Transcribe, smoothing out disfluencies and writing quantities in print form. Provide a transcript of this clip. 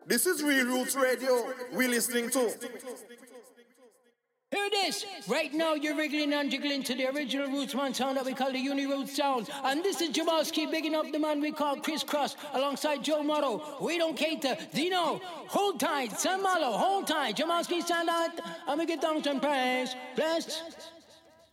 This is Real Roots Radio. We're listening to. Hear this! Right now you're wriggling and jiggling to the original Rootsman sound that we call the Uni-Roots sound. And this is Jamalski bigging up the man we call Chris Cross alongside Joe Motto. We don't cater. Dino, hold tight. Sam Mallow, hold tight. Jamalski stand out and we get down some praise. Blessed.